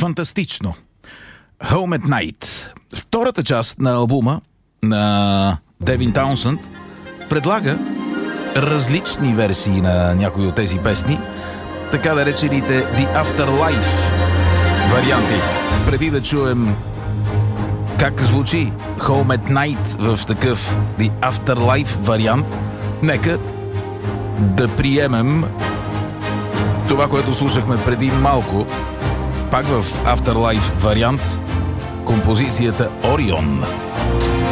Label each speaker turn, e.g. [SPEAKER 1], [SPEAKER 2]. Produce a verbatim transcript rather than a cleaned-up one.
[SPEAKER 1] Фантастично! Home at Night. Втората част на албума на Девин Таунсънд предлага различни версии на някои от тези песни, така да речените The Afterlife варианти. Преди да чуем как звучи Home at Night в такъв The Afterlife вариант, нека да приемем това, което слушахме преди малко, пак в Afterlife вариант, композицията Орион.